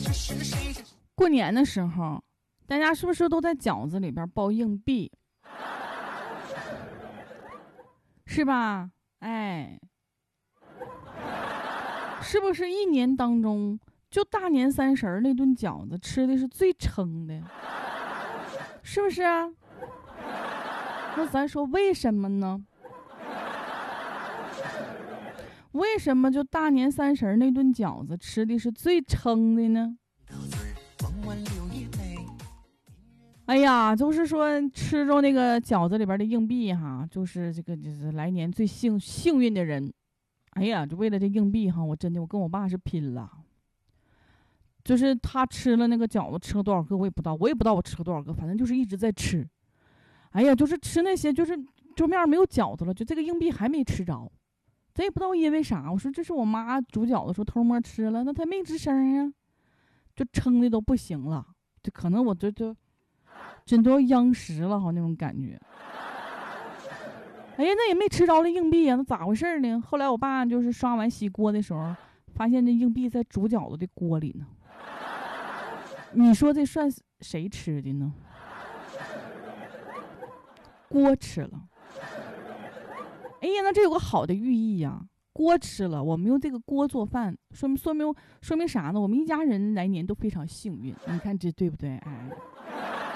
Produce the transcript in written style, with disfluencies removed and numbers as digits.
过年的时候，大家是不是都在饺子里边包硬币？是吧？哎，是不是一年当中就大年三十那顿饺子吃的是最撑的？是不是啊？那咱说为什么呢？为什么就大年三十那顿饺子吃的是最撑的呢？哎呀，就是说吃着那个饺子里边的硬币哈，就是来年最幸运的人。哎呀，就为了这硬币哈，我跟我爸是拼了。就是他吃了那个饺子，吃了多少个我也不知道，我吃了多少个，反正就是一直在吃。哎呀，就是吃那些，就是桌面没有饺子了，就这个硬币还没吃着。咱也不知道因为啥，我说这是我妈煮饺子的时候偷摸吃了，那她没吱声啊，就撑的都不行了，就可能我就真都要央食了哈那种感觉。哎呀，那也没吃着那硬币啊，那咋回事呢？后来我爸就是刷完洗锅的时候，发现这硬币在煮饺子的锅里呢。你说这算谁吃的呢？锅吃了。哎呀，那这有个好的寓意呀！锅吃了，我们用这个锅做饭，说明啥呢？我们一家人来年都非常幸运。你看这对不对？哎。